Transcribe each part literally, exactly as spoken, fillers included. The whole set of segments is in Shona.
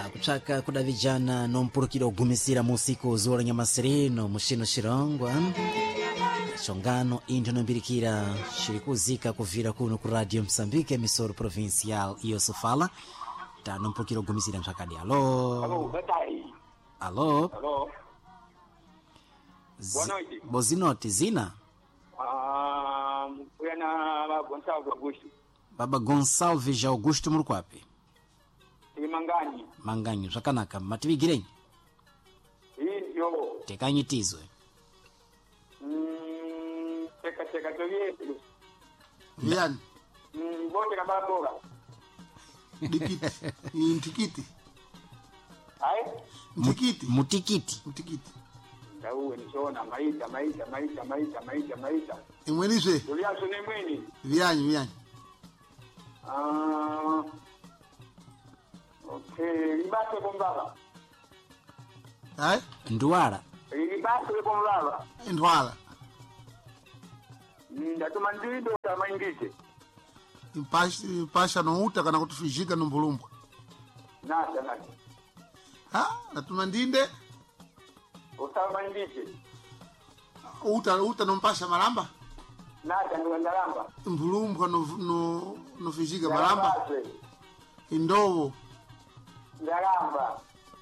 kuchaka kuda vijana nompurukira ogumisira musiku zuwa nyamasirino mushino shirongwa chongano into nombirikira shirikuzika kuvira kuno ku Radio Msambike emisoro provincial iyo sofala ta nompurukira ogumisira mshakadi. Alo Alo batai alo Alo Z- bozinoti zina ah uyana ba Gonçalves Augusto Baba Gonçalves Augusto Murukwapi Mangani manganyi zvakanaka mativigirenyi iyo tekanyitizwe mm teka teka toyetu Yani mm bote kama bora dikiti intikiti ai intikiti mutikiti intikiti ndawe nishona maisha maisha maisha maisha maisha maisha imwenizwe tuliaso ni mwini vyanyu vyanyu ah okay libase kumlala hai nduwala libase kumlala ndwala ndatuma ndido kama ingite impasha impasha nouta kana kuti fijika nombulumbwa nasa nasa ha natuma ndinde usama ingite uta uta nompasha malamba nasa ndalamba mbulumbwa no no no fijika malamba indovo ndalamba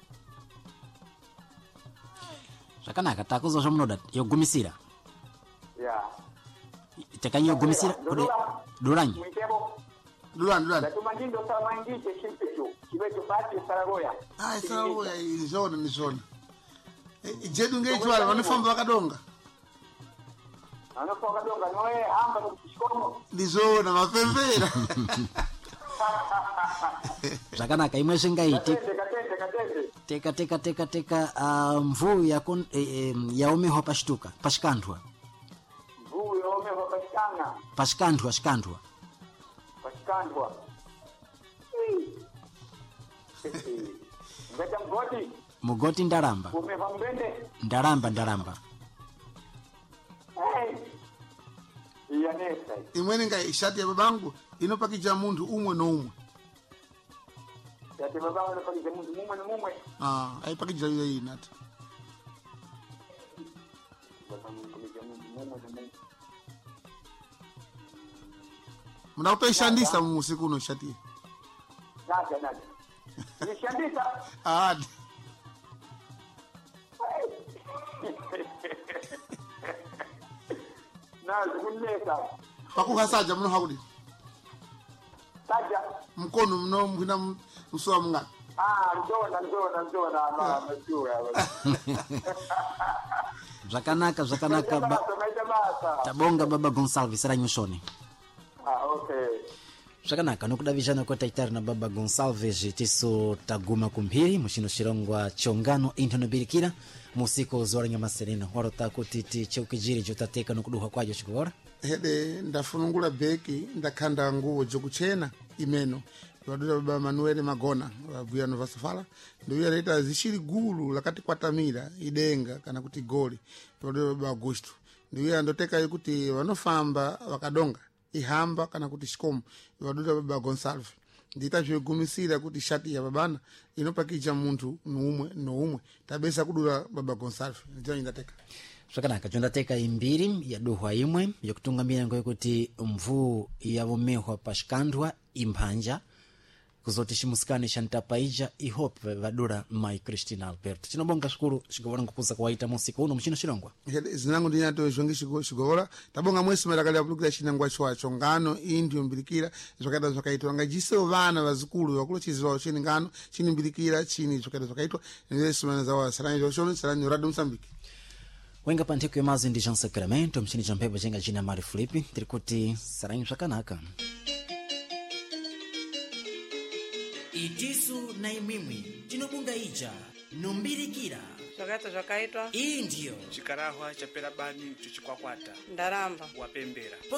zvakanaka takuzo zvamunoda yogumisira ya tekanyi yogumisira kude duranyi mwitebo dulani dulani ndatuma ndido usama ingite chimpecho chivecho basi saragoya ai sawa izona nizona jedu ngechwala vanofamba vakadonga anofoka donga noe amba kuchikomo ndizona mapembera zvakanaka imwe zvingaiti katende katende katende teka teka teka teka uh, mvuu yakon eh, eh, yaomeho pashituka pashikandwa mvuu yome wakashikana pashikandwa shikandwa washikandwa ngata mgoti mugoti ndaramba umeva mbende ndaramba ndaramba hey iyanesa imweni ngai shati ya babangu inopakija muntu umwe noumwe yate baba wale pale mundu mumwe na mumwe ah aipakija hiyo hii nata baba mundu mundu mumwe na mumwe mna utaishandisa musiku uno shati naja naja nishandisa ah na kunesa pakuhasaja mno hakudi saja mkono mno mwina msuwa mga ah ndona ndona ndona ma majua zvakanaka zvakanaka ba, tabonga Baba Gonçalves ranyoshoni ah okay zvakanaka nokuda vijana kwataitari na Baba Gonçalves tiso taguma kumphiri muchino chirongwa chongano intonobirikira musiku zuwa nyamasirino warota kuti ticheukijiri jotateka nokuduha kwajo chikora hede ndafunungula beki ndakhanda nguo jokuchena imeno vadura Baba Manuel Magona vabuya no vasofala ndiyo leta zishiri gulu lakati kwatamira idenga kana kuti goli vadura Baba Augusto ndiyo ndoteka yokuti vanofamba vakadonga ihamba kana kuti shikomo vadura Baba Gonçalves ndita zvigumisira kuti shati ya babana inopakija muntu noumwe noumwe tabesa kudura Baba Gonçalves ndiyo ndateka zvakanaka tondateka imbiri yaduhwa imwe yokutungamira ngo yokuti mvuu yavomehwa pashikandwa imphanja kuzoti chimusikani chantapaija ihope vadura mai Cristina Alberto chinobonga shukuru chigovora ngokuza kwaita musiku uno muchino chirongwa zinangu ndinyato zhongi chigovora tabonga mwesi marakali apulukira chinangwa chwacho ngano indi yombirikira zvakaita zvakaitwa ngajisewo vana vazikulu vakulu chizivawo chini ngano chini mbirikira chini zvakaita zvakaitwa nevesi mana zawo sarani zvochono sarani Radio Msambiki wenga panteko yemazi ndi Jean Sacramento mchini cha mphepo chenga china Mari Filipi tirikuti saranyi zvakanaka itisu na imwimwi tinobunga ija nombirikira zvakaita zvakaitwa iyi ndiyo chikarahwa chapera bani chochikwakwata ndaramba wapembera